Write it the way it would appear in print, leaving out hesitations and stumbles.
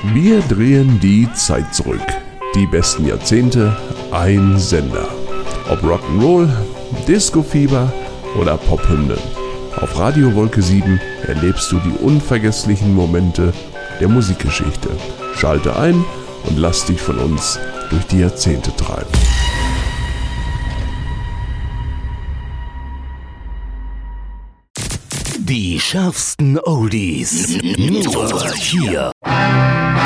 Wir drehen die Zeit zurück. Die besten Jahrzehnte, ein Sender. Ob Rock'n'Roll, Disco-Fieber oder Pophymnen. Auf Radio Wolke 7 erlebst du die unvergesslichen Momente der Musikgeschichte. Schalte ein und lass dich von uns durch die Jahrzehnte treiben. Die schärfsten Oldies. Nur hier